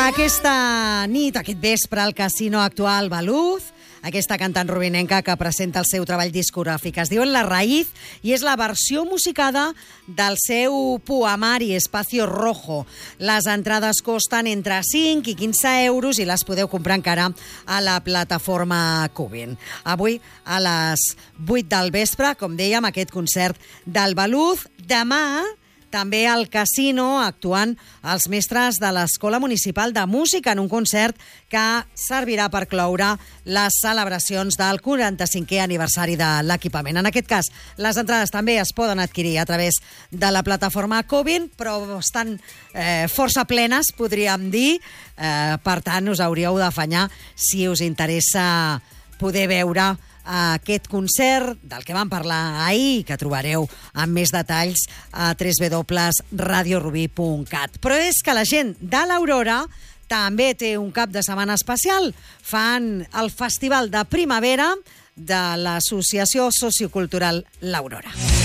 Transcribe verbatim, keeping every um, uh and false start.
Aquesta nit, aquest vespre, al Casino Actual Baluz, aquesta cantant rubinenca que presenta el seu treball discogràfic. Es diuen La Raíz i és la versió musicada del seu poemari Espacio Rojo. Les entrades costen entre cinc i quinze euros i les podeu comprar encara a la plataforma Cubin. Avui, a les vuit del vespre, com dèiem, aquest concert del Baluz. Demà, també al Casino, actuant els mestres de l'Escola Municipal de Música en un concert que servirà per cloure les celebracions del quaranta-cinquè aniversari de l'equipament. En aquest cas, les entrades també es poden adquirir a través de la plataforma Cubin, però estan eh, força plenes, podríem dir. Eh, per tant, us hauríeu d'afanyar si us interessa poder veure aquest concert del que vam parlar ahir, que trobareu amb més detalls a w w w punt radio rubí punt cat. Però és que la gent de l'Aurora també té un cap de setmana especial. Fan el Festival de Primavera de l'Associació Sociocultural L'Aurora.